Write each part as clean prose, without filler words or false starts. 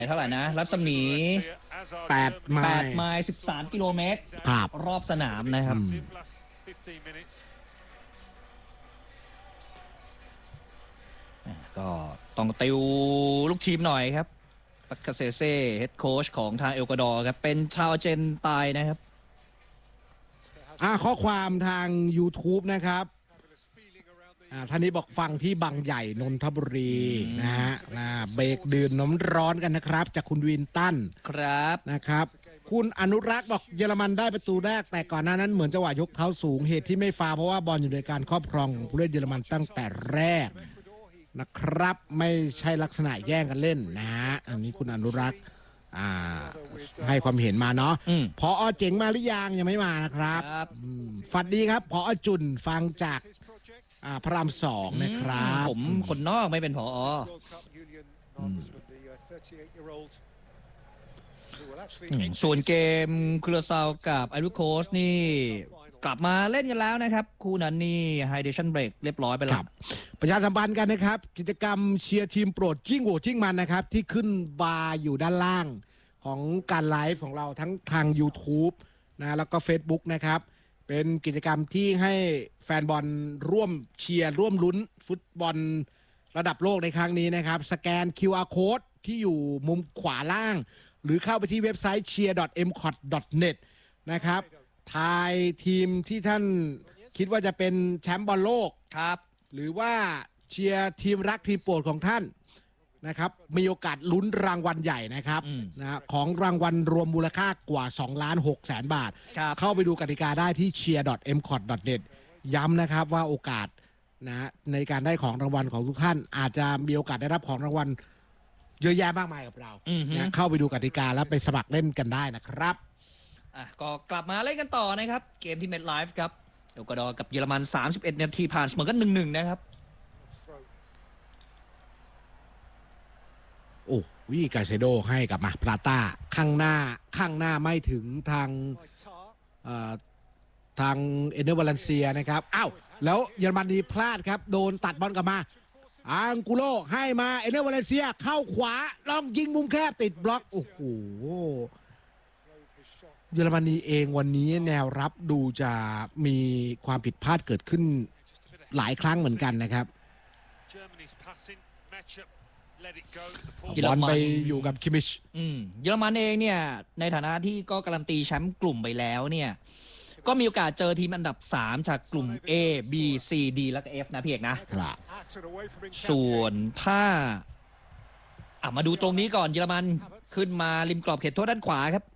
เท่าไหร่นะรัศมี 8 ไมล์ 13 กิโลเมตรครับรอบสนามนะครับก็ต้องติวลูกทีมหน่อยครับปักคาเซเซ่เฮดโค้ชของทางเอลกวาดอร์ครับเป็นชาวอาร์เจนตายนะครับข้อความทาง YouTube นะครับท่านนี้บอกฟังที่บางใหญ่นนทบุรีนะฮะเบรกดื่มน้ำร้อนกันนะครับจากคุณวินตันครับนะครับคุณอนุรักษ์บอกเยอรมันได้ประตูแรกแต่ก่อนหน้านั้นเหมือนจังหวะยกเท้าสูงเหตุที่ไม่ฟาวเพราะว่าบอลอยู่ในการครอบครองของผู้เล่นเยอรมันตั้งแต่แรกนะครับไม่ใช่ลักษณะแย่งกันเล่นนะฮะอันนี้คุณอนุรักษ์ให้ความเห็นมาเนาะพอเจ๋งมาหรือยังไม่มานะครับฝันดีครับพอจุนฟังจากพระราม2นะครับผมคนนอกไม่เป็นผอส่วนเกมคูลาซาวกับไอรูโคสนี่กลับมาเล่นกันแล้วนะครับคู่นั้นนี่ไฮเดชั่นเบรกเรียบร้อยไปแล้วประชาสัมพันธ์กันนะครับกิจกรรมเชียร์ทีมโปรดจิ้งโหวจิ้งมันนะครับที่ขึ้นบาร์อยู่ด้านล่างของการไลฟ์ของเราทั้งทาง YouTube นะแล้วก็ Facebook นะครับเป็นกิจกรรมที่ให้แฟนบอลร่วมเชียร์ร่วมลุ้นฟุตบอลระดับโลกในครั้งนี้นะครับสแกน QR Code ที่อยู่มุมขวาล่างหรือเข้าไปที่เว็บไซต์ cheer.mcot.net นะครับทายทีมที่ท่านคิดว่าจะเป็นแชมป์บอลโลกครับหรือว่าเชียร์ทีมรักทีมโปรดของท่านนะครับมีโอกาสลุ้นรางวัลใหญ่นะครับของรางวัลรวมมูลค่ากว่า 2,600,000 บาทเข้าไปดูกติกาได้ที่ cheer.mcot.net ย้ำนะครับว่าโอกาสนะในการได้ของรางวัลของทุกท่านอาจจะมีโอกาสได้รับของรางวัลเยอะแยะมากมายกับเรานะเข้าไปดูกติกาแล้วไปสมัครเล่นกันได้นะครับก็กลับมาเล่นกันต่อนะครับเกมที่เมทไลฟ์ครับเอลกวาดอร์กับเยอรมัน31 นาทีผ่านเสมอกัน 1-1 นะครับโอ้วิกาเซโดให้กับมาพลาต้าข้างหน้าไม่ถึงทางเอเนอร์วาเลนเซียนะครับอ้าวแล้วเยอรมนีพลาดครับโดนตัดบอลกลับมาอังกุโลให้มาเอเนอร์วาเลนเซียเข้าขวาลองยิงมุมแคบติดบล็อกโอ้โหเยอรมนีเองวันนี้แนวรับดูจะมีความผิดพลาดเกิดขึ้นหลายครั้งเหมือนกันนะครับบอลไปอยู่กับคิมิชเยอรมันเองเนี่ยในฐานะที่ก็การันตีแชมป์กลุ่มไปแล้วเนี่ยก็มีโอกาสเจอทีมอันดับ3จากกลุ่ม A B C D และก็ F นะพี่เอกนะส่วนถ้ามาดูตรงนี้ก่อนเยอรมันขึ้นมาริมกรอบเขตโทษด้านขวาครับ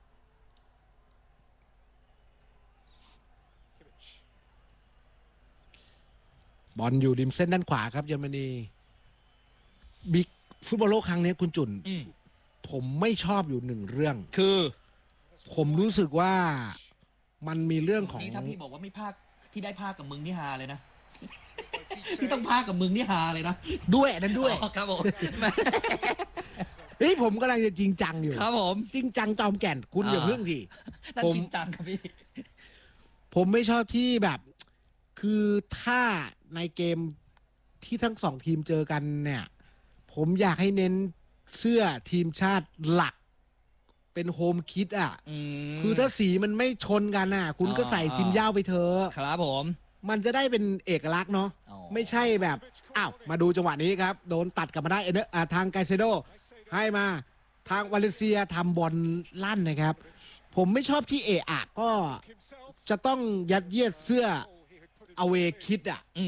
บอลอยู่ริมเส้นด้านขวาครับเยอรมนีบิ๊กฟุตบอลโลกครั้งนี้คุณจุนผมไม่ชอบอยู่หนึ่งเรื่องคือผมรู้สึกว่ามันมีเรื่องของถ้าพี่บอกว่าไม่พากที่ได้พากกับมึงนี่ฮาเลยนะที่ต้องพากกับมึงนี่ฮาเลยนะด้วยนั่นด้วยครับผมผมกำลังจะจริงจังอยู่ครับผมจริงจังจอมแก่นคุณอย่าเพิ่งทีนั่นจริงจังครับพี่ผมไม่ชอบที่แบบคือถ้าในเกมที่ทั้งสองทีมเจอกันเนี่ยผมอยากให้เน้นเสื้อทีมชาติหลักเป็นโฮมคิดคือถ้าสีมันไม่ชนกันคุณก็ใส่ทีมย่าวไปเถอะครับผมมันจะได้เป็นเอกลักษณ์เนาะไม่ใช่แบบมาดูจังหวะนี้ครับโดนตัดกลับมาได้ทางไกเซโดให้มาทางวาเลนเซียทำบอลลั่นนะครับผมไม่ชอบที่ก็จะต้องยัดเยียดเสื้อเอาเวคิด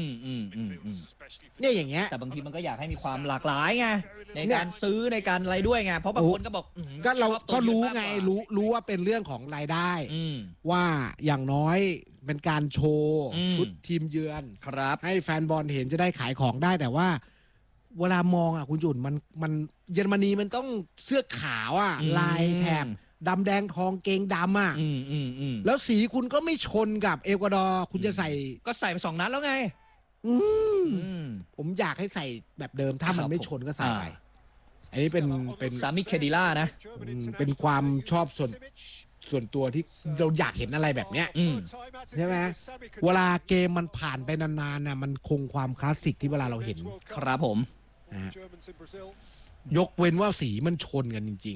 เนี่ยอย่างเงี้ยแต่บางทีมันก็อยากให้มีความหลากหลายไงในการซื้อในการอะไรด้วยไงเพราะบางคนก็บอกก็เราก็รู้ไงรู้ว่าเป็นเรื่องของรายได้ว่าอย่างน้อยเป็นการโชว์ชุดทีมเยือนครับให้แฟนบอลเห็นจะได้ขายของได้แต่ว่าเวลามองคุณจุนมันเยอรมนีมันต้องเสื้อขาวลายแถบดำแดงทองเกงดำแล้วสีคุณก็ไม่ชนกับเอกวาดอร์คุณจะใส่ก็ใส่ไป2 นัดแล้วไงผมอยากให้ใส่แบบเดิมถ้ามันไม่ชนก็ใส่ไปอันนี้เป็นซามิเคดิล่านะเป็นความชอบส่วนตัวที่เราอยากเห็นอะไรแบบเนี้ยใช่ไหมเวลาเกมมันผ่านไปนานๆมันคงความคลาสสิกที่เวลาเราเห็นครับผมยกเว้นว่าสีมันชนกันจริง